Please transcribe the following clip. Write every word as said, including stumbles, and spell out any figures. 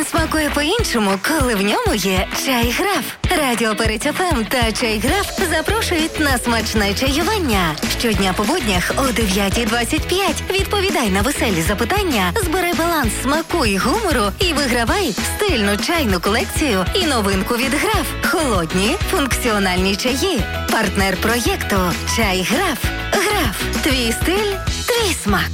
смакує по-іншому, коли в ньому є чай Граф. Радіо Перець еф ем та чай Граф запрошують на смачне чаювання. Щодня по буднях о дев'ята двадцять п'ять відповідай на веселі запитання, збери баланс смаку і гумору і вигравай стильну чайну колекцію і новинку від Граф. Холодні, функціональні чаї. Партнер проєкту «Чай Граф». Граф. Твій стиль, твій смак.